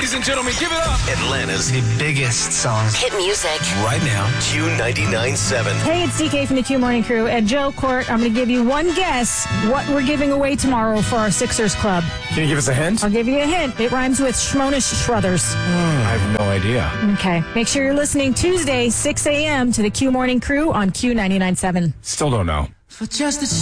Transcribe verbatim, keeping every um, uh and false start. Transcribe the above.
Ladies and gentlemen, give it up. Atlanta's the biggest songs. Hit music. Right now, Q ninety-nine point seven. Hey, it's D K from the Q Morning Crew. And Joe Court, I'm going to give you one guess what we're giving away tomorrow for our Sixers Club. Can you give us a hint? I'll give you a hint. It rhymes with Shmonish Shruthers. I have no idea. Okay. Make sure you're listening Tuesday, six a.m. to the Q Morning Crew on Q ninety-nine point seven. Still don't know. For just a